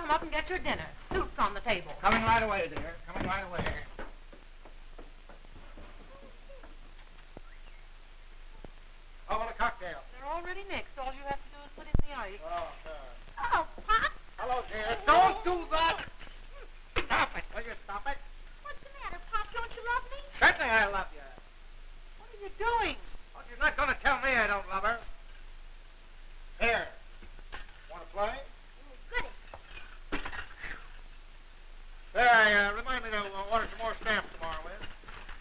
come up and get your dinner. Soup's on the table. Coming right away, dear. Coming right away. How about a cocktail? They're already mixed. All you have to do is put in the ice. Oh, sure. Oh, Pop! Hello, dear. Don't do that! Stop it. Will you stop it? What's the matter, Pop? Don't you love me? Certainly I love you. What are you doing? Well, she's not going to tell me I don't love her. Here. Want to play? Goody. There, remind me to order some more stamps tomorrow, will you?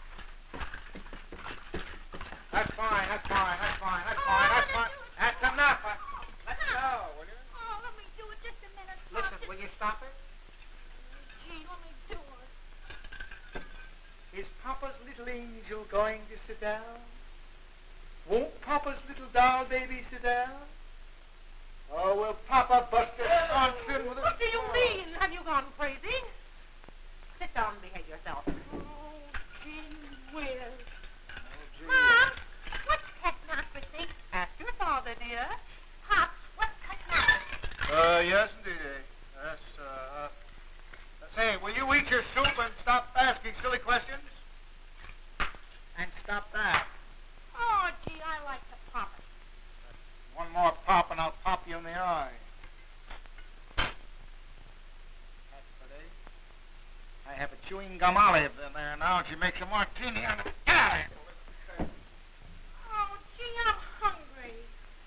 That's fine, that's fine, that's fine, that's fine, that's fine. That's enough. Let go, will you? Oh, let me do it just a minute, Pop. Listen, will you stop it? Gee, let me do it. Is Papa's little angel going to sit down? Won't Papa's little doll baby sit down? Oh, will Papa bust his conscience with a... What do you mean? Have you gone crazy? Sit down and behave yourself. Oh, gee whiz. Mom, what's technocracy? Ask your father, dear. Pop, what's technocracy? Yes, indeed. Yes, say, will you eat your soup and stop asking silly questions? And stop that. Oh, gee, I like to pop it. One more pop and I'll pop you in the eye. That's pretty. I have a chewing gum olive in there now, and she makes a martini on it. Oh, gee, I'm hungry.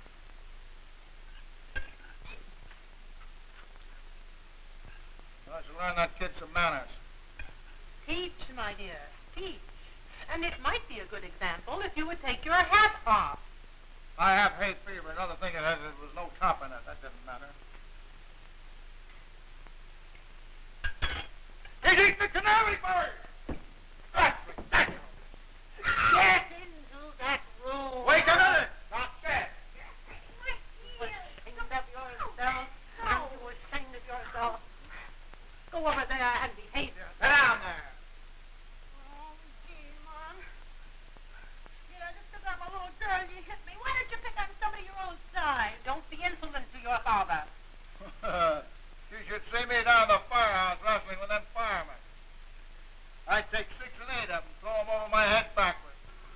I should learn that kid some manners. Teach, my dear, teach. And it might be a good example if you would take your hat off. I have hay fever. Another thing it has, there was no top in it. That didn't matter. He's eating the canary bird! That's ridiculous! Get into that room. Wait a minute! Not dead. You were ashamed of yourself. Aren't you ashamed of yourself? Go over there and behave yourself. Sit down there. Oh, gee, Mom. Yeah, just because I'm a little girl, you hit me. Why don't you pick on somebody your own size? Don't be insolent to your father. You should see me down at the firehouse wrestling with them firemen. I'd take 6 and 8 of them, throw them over my head backwards.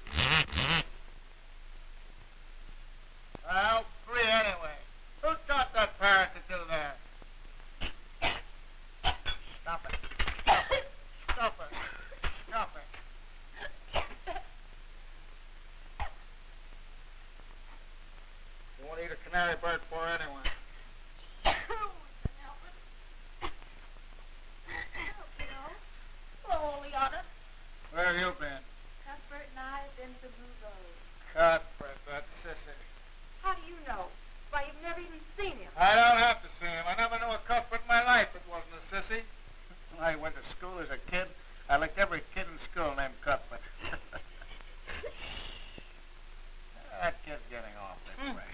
Well, 3 anyway. Who taught that parrot to do that? Stop it. Stop it. Stop it. Stop it. You won't eat a canary bird for anyway. Hello, Leona. Where have you been? Cuthbert and I have been to Blue Rose. Cuthbert, that sissy. How do you know? Why, you've never even seen him. I don't have to see him. I never knew a Cuthbert in my life that wasn't a sissy. When I went to school as a kid, I licked every kid in school named Cuthbert. That kid's getting off this way.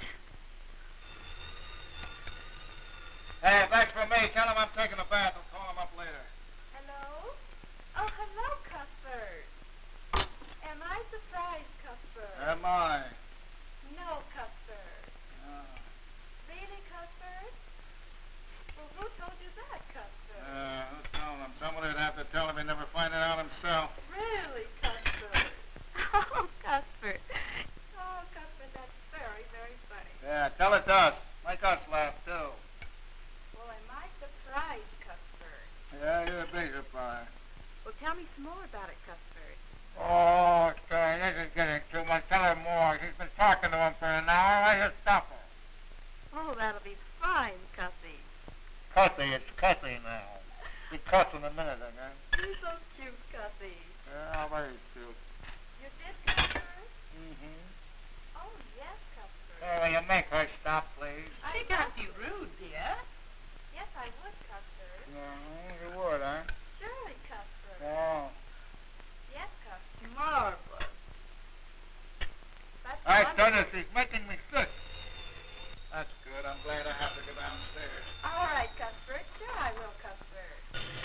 Hey, if that's for me, tell him I'm taking a bath. I'll call him up later. Hello? Oh, hello, Cuthbert. Am I surprised, Cuthbert? Am I? No, Cuthbert. Oh. Really, Cuthbert? Well, who told you that, Cuthbert? Who's telling him? Somebody would have to tell him. He'd never find it out himself. Really, Cuthbert? Oh, Cuthbert. Oh, Cuthbert, that's very, very funny. Yeah, tell it to us. Make us laugh, too. Well, am I surprised, Cuthbert? Yeah, you're a big surprise. Well, tell me some more about it, Cuthbert. Oh, okay, this is getting too much. Tell her more. She's been talking to him for an hour. I just stop her. Oh, that'll be fine, Cuthie. Cuthie, it's Cuthie now. Be cuss in a minute, I guess. You're so cute, Cuthie. Yeah, very cute. You did, Cuthbert? Mm-hmm. Oh, yes, Cuthbert. Oh, will you make her stop, please? She can't be rude, dear. Yes, I would, Cuthbert. You would, huh? Surely, Cuthbert. Oh. Yes, Cuthbert. Marvelous. That's I wonderful. tell you, she's making me sick. That's good. I'm glad I have to go downstairs. All right, Cuthbert. Sure I will, Cuthbert.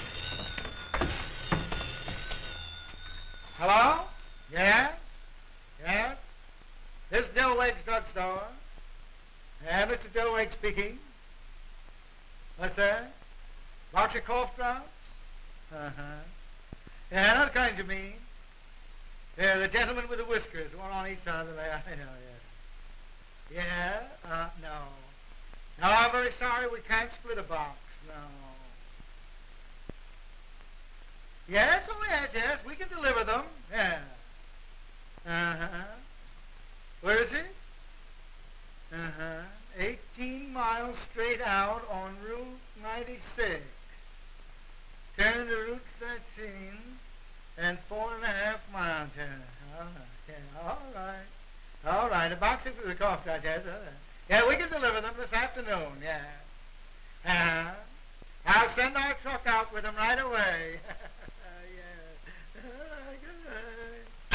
Hello? Yes? Yes? This is Dillwade's drugstore. Yeah, Mr. Dillwade speaking. What's that? Box of cough drops? Uh-huh. Yeah, that's kind you mean. Yeah, the gentleman with the whiskers, one on each side of the leg. I know, yeah. Yeah? No. No, I'm very sorry, we can't split a box. No. Yes, oh yes, we can deliver them. Yeah. Uh-huh. Where is it? Uh-huh. 18 miles straight out on Route 96. Turn to Route 13 and 4.5 miles. All right. All right. A box of the cough drops, yes. Yeah, we can deliver them this afternoon, yeah. Uh-huh. I'll send our truck out with them right away. Yeah. Good.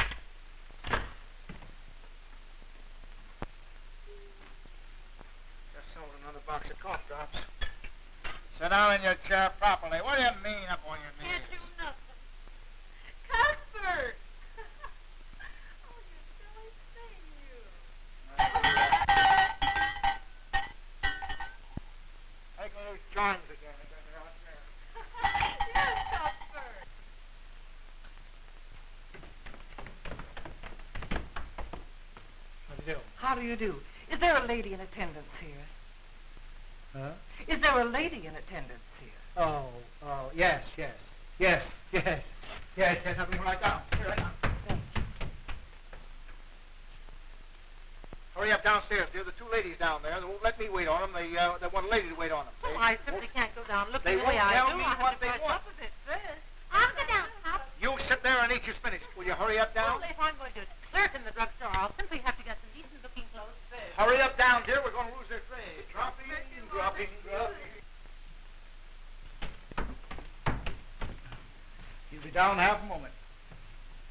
Just sold another box of cough drops. Sit down in your chair properly. What do you mean up on your knees? Can't do nothing. Cuthbert! Oh, you silly thing, you. Take those joints again. Yes, Cuthbert. What do you do? How do you do? Is there a lady in attendance here? Huh? Is there a lady in attendance here? Oh, yes. Have them right down. Here, right down. Hurry up downstairs, dear. The two ladies down there, they won't let me wait on them. They want a lady to wait on them. Oh, I simply can't go down looking They the way won't I tell do. me I have what to they brush want. up a bit first. I'll go down, Pop. You sit there and eat your spinach. Will you hurry up down? Well, if I'm going to clerk in the drugstore, I'll simply have to get some decent-looking clothes first. Hurry up down, dear. We're going to lose their train. Dropping. You'll be down in half a moment.